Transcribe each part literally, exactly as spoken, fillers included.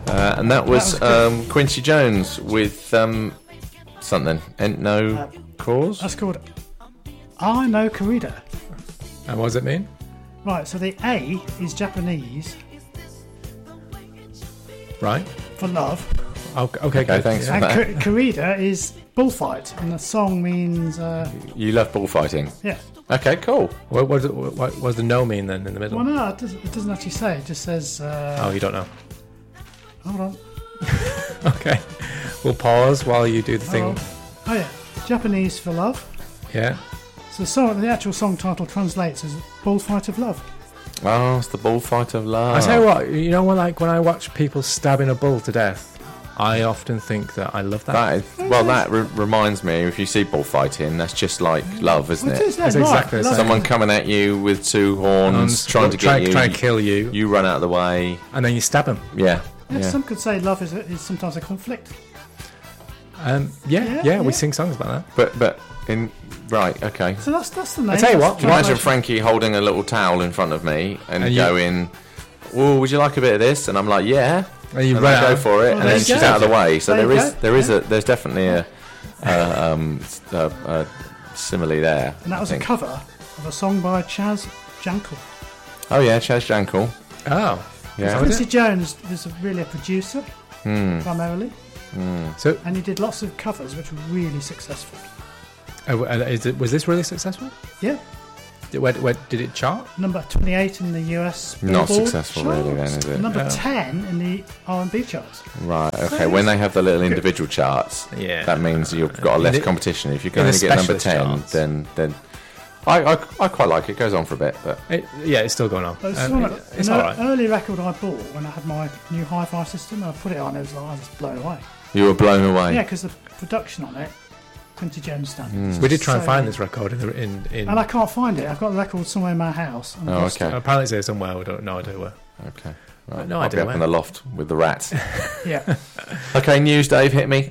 Uh, and that was, That was um, Quincy Jones with um, something. Ain't no Uh, cause? That's called I No Corrida. And what does it mean? Right, so the A is Japanese Right. for love, Okay, okay, Okay, good. thanks. Yeah. and that. co- corrida is bullfight, and the song means uh, You love bullfighting. yeah. Okay, cool. What, what, what, what does the no mean then in the middle? Well, no, it doesn't, it doesn't actually say. It just says. Uh, Oh, you don't know. Hold on. Okay. We'll pause while you do the thing. Oh, oh yeah, Japanese for love. Yeah. So the song, the actual song title translates as "Bullfight of Love." Oh, it's the bullfight of love. I tell you what, you know, when like when I watch people stabbing a bull to death, I often think that I love that. That is, well, that re- reminds me, if you see bullfighting, that's just like love, isn't Well, it? it is, yeah, It's right, exactly the love same. Someone coming at you with two horns, Um, trying to try, get you. try and kill you, You run out of the way. and then you stab them. Yeah. Yeah, Yeah. some could say love is, is sometimes a conflict. Um, yeah, yeah, Yeah, we yeah. sing songs about that. But, but, in. Right, okay. So that's that's the name. I tell you that's what, the Imagine translation. Frankie holding a little towel in front of me and, And you- going, "Oh, would you like a bit of this?" And I'm like, "Yeah." And you And run I go out. for it, Well, and there then you she's go. out of the way. So There there you is, go. there is Yeah. a, there's definitely a, a, um, a, a simile there. And that I was a think. cover of a song by Chaz Jankel. Oh yeah, Chaz Jankel. Oh, Yeah. Oh, Quincy it? Jones was a, really a producer, Hmm. primarily, so and he did lots of covers which were really successful. uh, uh, is it, was this really successful? Yeah, Did, where, where, did it chart? number twenty-eight in the U S Not Billboard successful, charts. really, then, is it? Number Oh. ten in the R and B charts. Right. Okay. When they have the little individual charts, Yeah. that means you've got a less In the- competition. If you can in the only get number specialist ten, charts. then then I, I I quite like it. It goes on for a bit, but It, yeah, it's still going on. But it's, Um, one it- of- it's an all ear- right. early record I bought when I had my new hi-fi system. I put it on. It was like I was blown away. you were blown away. Yeah, because the production on it, Quincy Jones standards. We did try and So- find this record in, the, in, in and I can't find it. I've got the record somewhere in my house. and I've Oh, lost okay. apparently it's there somewhere. We don't no idea where. Okay. Right. No I'll idea be up where. in the loft with the rats. it. Yeah. Okay, news, Dave, hit me.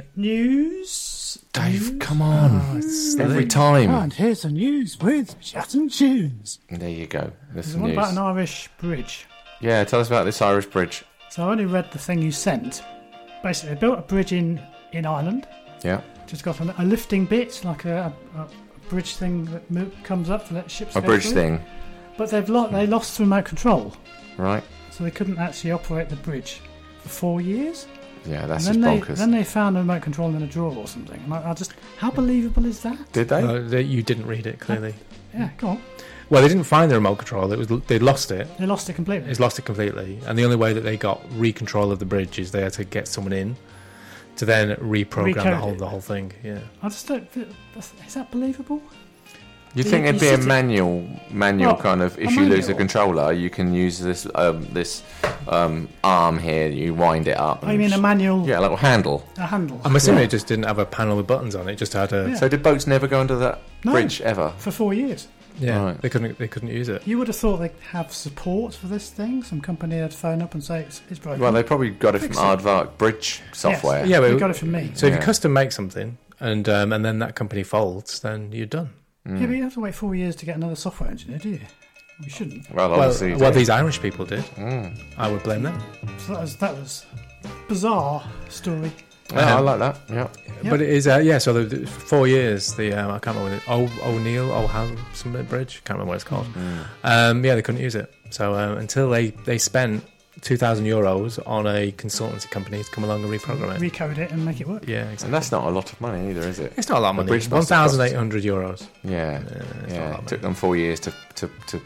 News. Dave, come on. Oh, it's Every late. time. And here's the news with Shatton Tunes. There you go. This There's is one news. about an Irish bridge. Yeah, tell us about this Irish bridge. So I only read the thing you sent. Basically, they built a bridge in, in Ireland. Yeah. Just got a, a lifting bit, like a, a, a bridge thing that move, comes up to let ships A go bridge through. thing, But they've lo- they lost remote control, right? so they couldn't actually operate the bridge for four years. Yeah, that's and just then they bonkers. then they found a remote control in a drawer or something. And I, I just, how believable is that? Did they? Uh, they- you didn't read it clearly. Yeah, go on. Well, they didn't find the remote control. It was they lost it. They lost it completely. It's lost it completely. And the only way that they got re-control of the bridge is they had to get someone in to then reprogram the Recode whole it. the whole thing. Yeah. I just don't. feel- that's- Is that believable? You Do think you- it'd you be a sit it- manual, manual Well, kind of? a If you lose the manual. controller, you can use this um, this um, arm here. You wind it up. Oh, you mean a manual Yeah, a little handle. a handle? I'm assuming Yeah. it just didn't have a panel with buttons on it. It just had a Yeah. So did boats never go under that No. bridge ever? For four years. yeah. Right. They couldn't they couldn't use it. You would have thought they'd have support for this thing. Some company would phone up and say it's, it's broken. Well, they probably got it from Fix it. Aardvark Bridge software. Yeah, but you got it from me. So if Yeah. you custom make something and um, and then that company folds, then you're done. Mm. Yeah, but you have to wait four years to get another software engineer, do you? You shouldn't. Well, Well, obviously. well, they- these Irish people did. Mm. I would blame them. So that was that was bizarre story. Yeah, I like that. Yeah. Yeah. But it is, uh, yeah. So the, the, for four years, the um, I can't remember what it, o, O'Neill, O'Hal, something bridge. Can't remember what it's called. Mm. Um, yeah, they couldn't use it. So um, until they they spent two thousand euros on a consultancy company to come along and reprogram it. Recode it and make it work. Yeah, And exactly. that's not a lot of money either, is it? It's not a lot of The money. bridge One must have cost- thousand eight hundred euros. Yeah. it's not a Yeah. lot of It took money. them four years to, to, to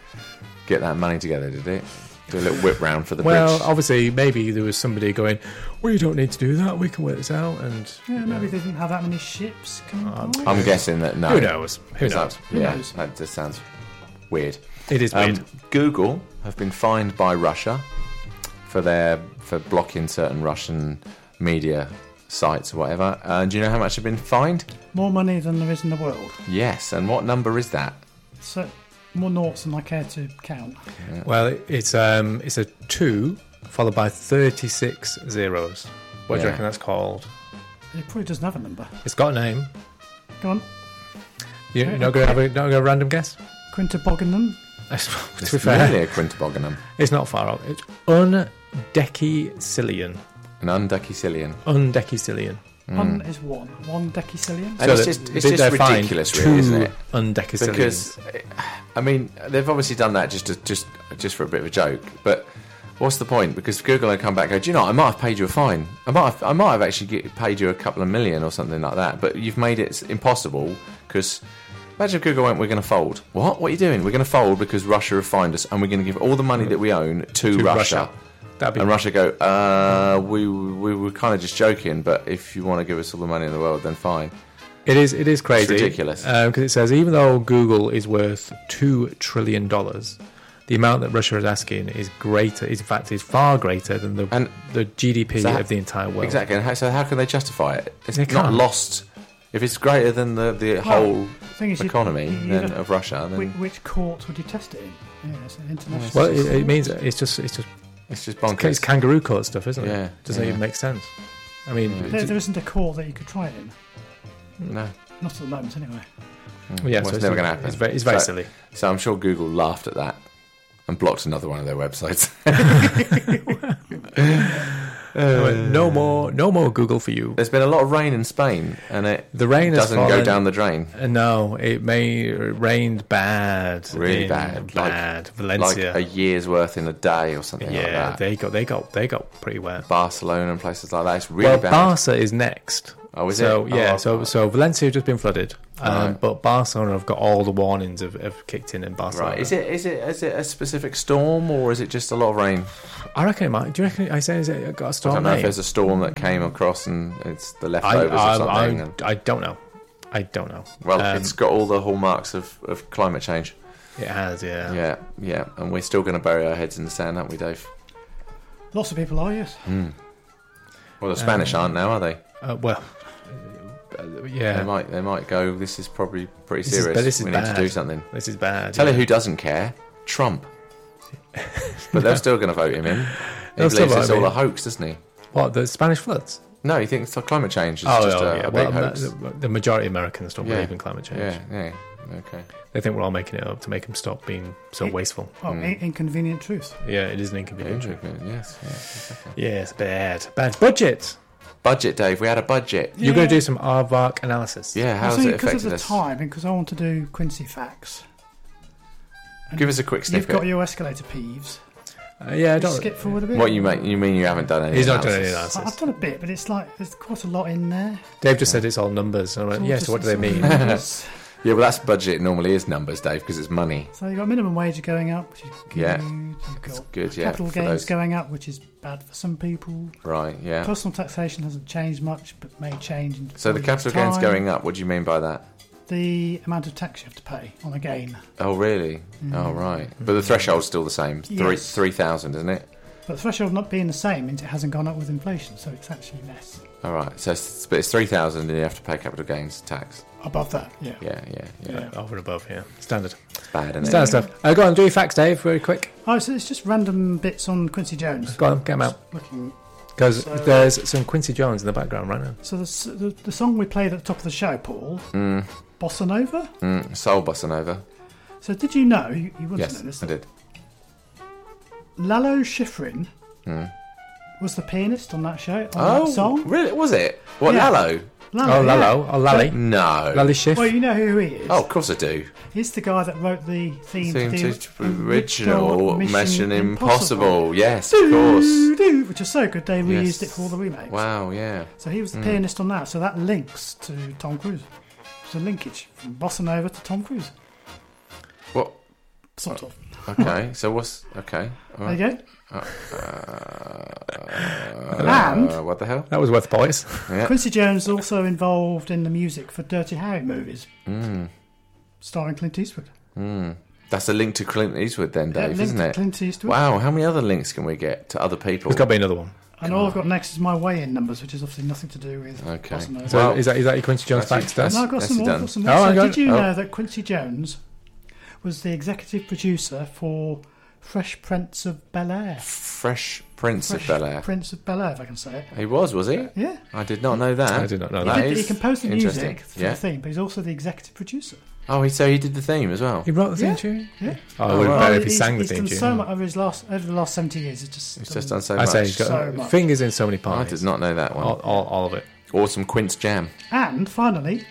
get that money together, did it? Do a little whip round for the Well, bridge. obviously, maybe there was somebody going, "Well, you don't need to do that. We can work this out." And Yeah, maybe they didn't have that many ships coming Um, by. I'm guessing that no. who knows? Who Is knows? that- Who yeah, knows? that just sounds weird. It is weird. Um, Google have been fined by Russia for their for blocking certain Russian media sites or whatever. Uh, do you know how much they've been fined? More money than there is in the world. Yes, and what number is that? So more noughts than I care to count. Well, it- it's um, it's a two followed by thirty-six zeros. What do you Yeah. reckon that's called? It probably doesn't have a number. It's got a name. Go on, You- You're not going to have a, not gonna have a random guess? Quinta Boganum. to It's be fair, really a quintabogonum. it's not far off. It's un undecicillion. An undecicillion. Undecicillion. One is one. One decicillion. And it's just, it's just ridiculous, really, isn't it? Undecicillions. Because, I mean, they've obviously done that just to, just just for a bit of a joke. But what's the point? Because Google will come back and go, do you know, I might have paid you a fine. I might have, I might have actually get, paid you a couple of million or something like that. But you've made it impossible because... Imagine if Google went, we're going to fold. What? What are you doing? We're going to fold because Russia have fined us and we're going to give all the money that we own to, To Russia. Russia. That'd be And Russia go, uh, we we were kind of just joking, but if you want to give us all the money in the world, then fine. It is. It is crazy. It's ridiculous. Because it says even though Google is worth two trillion dollars, the amount that Russia is asking is greater. Is in fact is far greater than the And the G D P so of the entire world. Exactly. And how, so how can they justify it? It's They not can't. lost. If it's greater than the, the whole thing is, you- economy you- you then, don't- of Russia, then Which, which court would you test it in? Yeah, it's an international. Well, it, it system. means it's just it's just it's just it's bonkers. kangaroo court stuff, isn't it? Yeah, Doesn't yeah. even make sense. I mean, Yeah. There, d- there isn't a court that you could try it in. No. Not at the moment, anyway. yeah, Well, so it's never going to happen. It's very, it's very So- silly. So I'm sure Google laughed at that and blocked another one of their websites. They went, no more, no more Google for you. There's been a lot of rain in Spain, and it The rain has doesn't go fallen- down the drain. Uh, No, it may it rained bad, Really in bad, bad. Like Valencia, a year's worth in a day or something like yeah, that. they got they got they got pretty wet. Barcelona and places like that. It's really Well, bad. Barca is next. Oh, is so, it? yeah, Oh, so so Valencia have just been flooded, um, Right. but Barcelona have got all the warnings have, have kicked in in Barcelona. Right. Is it is it is it a specific storm or is it just a lot of rain? I reckon it might. Do you reckon? I say is it got a I storm don't know if name? there's a storm that came across and it's the I, leftovers I, or something. I, and, I don't know. I don't know. well, um, it's got all the hallmarks of, of climate change. It has, yeah. Yeah, yeah, and we're still going to bury our heads in the sand, aren't we, Dave? Lots of people are, yes. Mm. Well, the Spanish Um, aren't now, are they? Uh, well, uh, They yeah. might. They might go. This is probably pretty This is- serious. but this is we bad. need to do something. This is bad. Tell yeah. you who doesn't care. Trump. But they're still going to vote him in. He They'll still believes vote it's him all in. a hoax, doesn't he? What, the Spanish floods? No, he thinks the climate change is Oh, just oh, a, yeah. a Well, big hoax. the, the majority of Americans don't Yeah. believe in climate change. Yeah, yeah. Okay. They think we're all making it up to make them stop being so It- wasteful. Oh, Mm. in- inconvenient truth. Yeah, it is an Yeah, inconvenience. yes, yes, exactly. Yes, bad. Bad. Budget. Budget, Dave. We had a budget. You're going to do some aardvark analysis. Yeah, I how's think it because of affected the us? time and because I want to do Quincy facts. And Give us a quick You've snippet. got your escalator peeves. Uh, yeah, I Just don't. skip forward a bit. What you mean? You mean you haven't done any? He's not done any analysis? analysis. I- I've done a bit, but it's like there's quite a lot in there. Dave just said it's all numbers. And I went, It's all yeah, just- so what do they it's all mean? numbers. Yeah, well, that's budget. Normally is numbers, Dave, because it's money. So you've got minimum wage going up, which is good. Yeah. You've got Good, yeah. capital for gains those. going up, which is bad for some people. Right, yeah. Personal taxation hasn't changed much, but may change in So the four capital years' gains time. going up. What do you mean by that? The amount of tax you have to pay on a gain. Oh, really? Oh, right. But the threshold's still the same. Three Yes. three thousand, isn't it? But the threshold not being the same means it hasn't gone up with inflation, so it's actually less. All right. So, it's, but it's three thousand, and you have to pay capital gains tax. Above that, yeah. Yeah, yeah, yeah. Yeah. Over and above, yeah. Standard. It's bad, isn't Standard it? stuff. Uh, go on, do your facts, Dave, very quick. Oh, so it's just random bits on Quincy Jones. Go on, get them out. Looking. Because So- there's some Quincy Jones in the background right now. So the, s- the the song we played at the top of the show, Paul, Mm, Bossa Nova. mm, soul bossa nova. So did you know? You, you wouldn't Yes, know this. I did. Lalo Schifrin Mm. was the pianist on that show on Oh, that song. really? Was it? What, Yeah. Lalo? Lalo, Oh, yeah. Lalo. Oh, Lally. No. Lally Schiff. Well, you know who he is. Oh, of course I do. He's the guy that wrote the theme, Theme to to the original Mission, Mission Impossible. Yes, of course. Doo-doo, which is so good they reused Yes. it for all the remakes. Wow, yeah. So he was the Mm. pianist on that. So that links to Tom Cruise. It's a linkage from Bossa Nova to Tom Cruise, What? sort of. Okay, so what's... Okay. all There right. you go. Uh, And- uh, what the hell? That was worth points. Yeah. Quincy Jones also involved in the music for Dirty Harry movies, Mm, starring Clint Eastwood. mm. That's a link to Clint Eastwood then, Yeah, Dave, linked isn't to it? Clint Eastwood. Wow, how many other links can we get to other people? There's got to be another one. And all I've got next is my weigh-in numbers, which is obviously nothing to do with Okay. Bossa Nova. So Well, is that is that your Quincy Jones that's- facts, Dan? that's- no, I've got That's some more. done. Got some more. Oh, So I got did you it. know Oh. that Quincy Jones was the executive producer for Fresh Prince of Bel-Air? Fresh Prince Fresh of Bel-Air. Prince of Bel-Air, if I can say it. He was, was he? Yeah. I did not know that. I did not know He, that. That did, he is composed the interesting. music for Yeah. the theme, but he's also the executive producer. Oh, he so he did the theme as well. He wrote the theme Yeah. tune? Yeah. Oh, it Oh, would have wow. been better if he he's, sang the he's theme done tune. so much over his last over the last seventy years. It's just He's done- just done so I much. say he's got So much. fingers in so many I pies. did not know that one. All, all, all of it. Awesome Quince jam. And finally,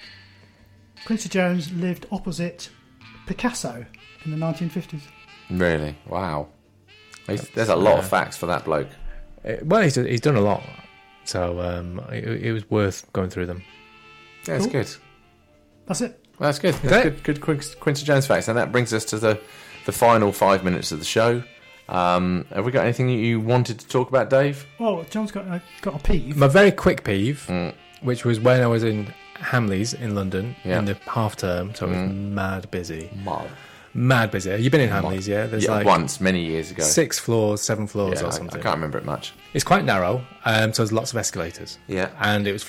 Quincy Jones lived opposite Picasso in the nineteen fifties. Really? Wow. He's, there's a lot of uh, facts for that bloke. Uh, Well, he's, he's done a lot. So um, it, it was worth going through them. Yeah, it's Cool. good. That's it. Well, that's good. Is That's it? good. Good Quincy, Quincy Jones facts, and that brings us to the the final five minutes of the show. Um, have we got anything that you wanted to talk about, Dave? Well, John's got a, got a peeve. My very quick peeve, Mm. which was when I was in Hamleys in London Yeah. in the half term, so it was Mm. mad busy. Wow. Mad busy. You've been in Hamleys, yeah? There's Yeah, like once many years ago. six floors, seven floors yeah, or I, I something. can't remember it much. It's quite narrow, um, so there's lots of escalators. Yeah. And it was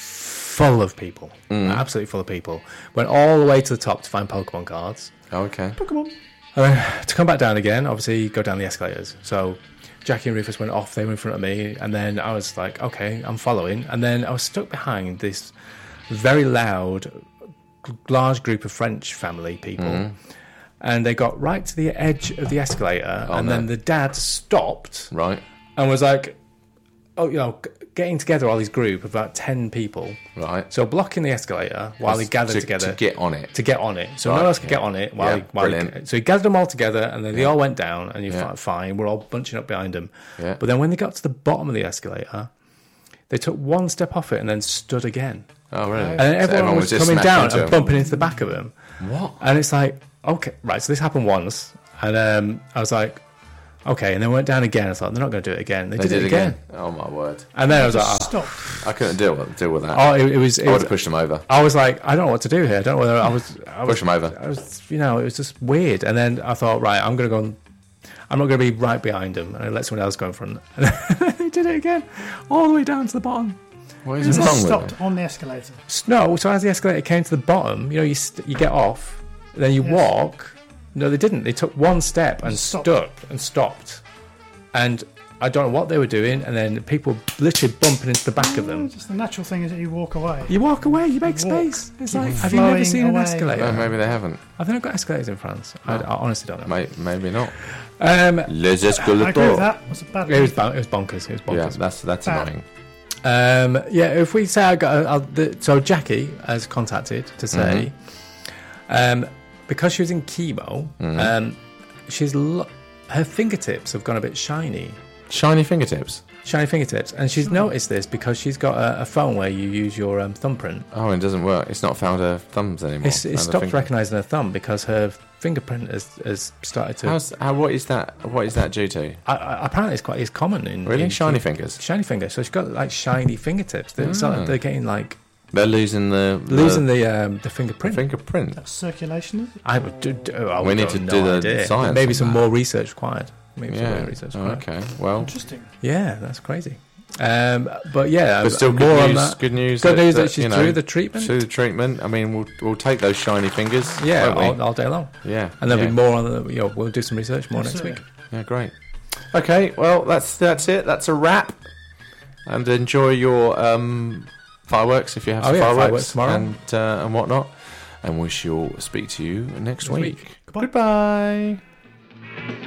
full of people. Mm. Absolutely full of people. Went all the way to the top to find Pokemon cards. Oh, okay. Pokemon. Uh, to come back down again, obviously, go down the escalators. So Jackie and Rufus went off, they were in front of me, and then I was like, okay, I'm following. And then I was stuck behind this very loud, g- large group of French family people. Mm. And they got right to the edge of the escalator, Oh, and no. then the dad stopped Right. and was like, oh, you know, g- getting together all these group of about ten people. Right. So blocking the escalator while he gathered to, together to get on it. to get on it. So Right, no one else could yeah. get on it. While Yeah, he, while he, brilliant. so he gathered them all together, and then they Yeah. all went down, and you're Yeah. fi- fine. We're all bunching up behind him. Yeah. But then when they got to the bottom of the escalator, they took one step off it and then stood again. Oh, really? And then So everyone, was, just coming smashing down into and him. bumping into the back of him. What? And it's like, okay, right. So this happened once, and um, I was like, okay. And then went down again. I thought they're not going to do it again. They, They did, it again. Oh, my word. And then I was like, oh, Stopped. I couldn't deal with, deal with that. oh, it, it was. It I would was have pushed them over. I was like, I don't know what to do here. I don't know whether I was. I was Push them over. I was, you know, it was just weird. And then I thought, right, I'm going to go and I'm not going to be right behind him, and I let someone else go in front. And then they did it again, all the way down to the bottom. What It is was wrong with stopped it? on the escalator. No, so as the escalator came to the bottom, you know, you st- you get off, then you Yes. walk. No, they didn't. They took one step and Stopped. stood and stopped. And I don't know what they were doing, and then people literally bumping into the back of them. Just the natural thing is that you walk away. You walk away, you make You walk. space. It's like, have you never Flowing seen an away. escalator? Oh, maybe they haven't. Have they not got escalators in France? I, I honestly don't know. May, maybe not. Um, Les I agree with escalators. that. It was a bad it was move. bon- it was bonkers. It was Yeah, bonkers. that's that's Bad. annoying. Um, yeah, if we say I got, I'll, the, so Jackie has contacted to say, um, because she was in chemo, um, she's lo- her fingertips have gone a bit shiny, Shiny fingertips. shiny fingertips, and she's noticed this because she's got a, a phone where you use your um, thumbprint. Oh, it doesn't work. It's not found her thumbs anymore. It's, it Found her stopped finger- recognising her thumb because her fingerprint has, has started to. How's, how, what is that? What is that due to? I, I, apparently, it's quite it's common in Really, in shiny chemo- fingers. Shiny fingers. So she's got like shiny fingertips. They're, it's like Ah. they're getting like They're losing the losing the, the um, the fingerprint. fingerprint. That's circulation, is it? I would do. do I We would need got to no do the idea. science Maybe on some that. more research required. Maybe some Yeah. more research Oh, required. okay. Well, Interesting. Yeah, that's crazy. Um, but yeah, but still more good on news. that. Good news. Good news that, you she's know, through the treatment. Through the treatment. I mean, we'll we'll take those shiny fingers. yeah, won't we? all, all day long. yeah. And there'll yeah. be more on the. You know, we'll do some research more Absolutely. next week. Yeah, great. Okay, well, that's that's it. That's a wrap. And enjoy your um, fireworks if you have Oh, some yeah, fireworks, fireworks tomorrow. and uh, and whatnot. And we shall speak to you next, Next week. week. Goodbye. Goodbye.